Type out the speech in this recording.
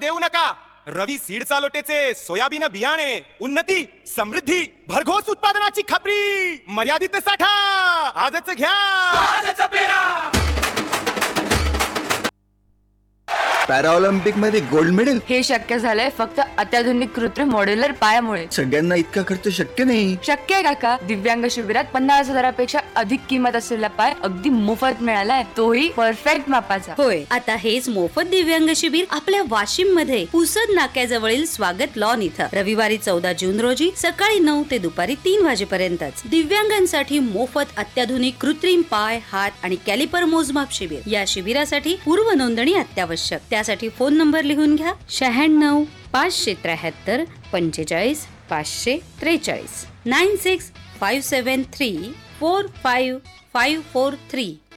येऊ नका. रवी seed लोटेचे soybean बियाणे, उन्नती, समृद्धी, भरघोस उत्पादनाची खात्री, मर्यादित साठा. आजच घ्या, आजच पेरा. पॅराऑलिम्पिक मध्ये गोल्ड मेडल हे शक्य झालंय फक्त अत्याधुनिक कृत्रिम मॉड्युलर पायामुळे. सगळ्यांना इतका खर्च शक्य नाही. शक्य आहे काका. दिव्यांग शिबिरात 50,000पेक्षा अधिक किंमत असलेला पाय अगदी मोफत मिळालाय, तोही परफेक्ट मापाचा. होय, आता हेच मोफत दिव्यांग शिबिर आपल्या वाशिम मध्ये पुसद नाक्याजवळील स्वागत लॉन इथं रविवारी 14 जून रोजी सकाळी 9 ते दुपारी 3 वाजेपर्यंतच. दिव्यांगांसाठी मोफत अत्याधुनिक कृत्रिम पाय, हात आणि कॅलिपर मोजमाप शिबिर. या शिबिरासाठी पूर्व नोंदणी अत्यावश्यक. त्यासाठी फोन नंबर लिहून घ्या: 96 573 45 543 96 573 45543.